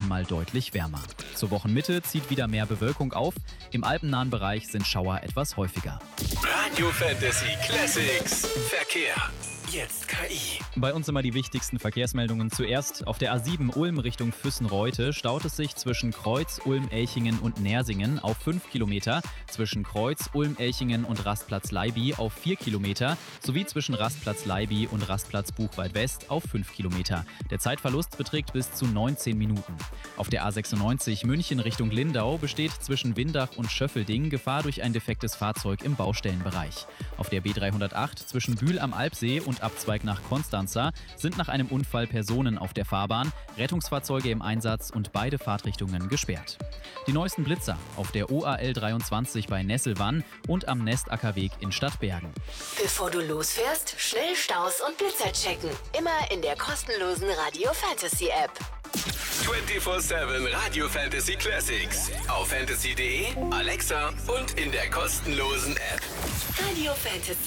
mal deutlich wärmer. Zur Wochenmitte zieht wieder mehr Bewölkung auf. Im alpennahen Bereich sind Schauer etwas häufiger. Radio Fantasy Classics. Verkehr. Jetzt KI. Bei uns immer die wichtigsten Verkehrsmeldungen zuerst. Auf der A7 Ulm Richtung Füssen-Reute staut es sich zwischen Kreuz, Ulm-Elchingen und Nersingen auf 5 Kilometer, zwischen Kreuz, Ulm-Elchingen und Rastplatz Leiby auf 4 Kilometer sowie zwischen Rastplatz Leiby und Rastplatz Buchwald-West auf 5 Kilometer. Der Zeitverlust beträgt bis zu 19 Minuten. Auf der A96 München Richtung Lindau besteht zwischen Windach und Schöffelding Gefahr durch ein defektes Fahrzeug im Baustellenbereich. Auf der B308 zwischen Bühl am Alpsee und Abzweig nach Konstanza sind nach einem Unfall Personen auf der Fahrbahn, Rettungsfahrzeuge im Einsatz und beide Fahrtrichtungen gesperrt. Die neuesten Blitzer auf der OAL 23 bei Nesselwann und am Nestackerweg in Stadtbergen. Bevor du losfährst, schnell Staus und Blitzer checken. Immer in der kostenlosen Radio Fantasy App. 24/7 Radio Fantasy Classics. Auf fantasy.de, Alexa und in der kostenlosen App. Radio Fantasy.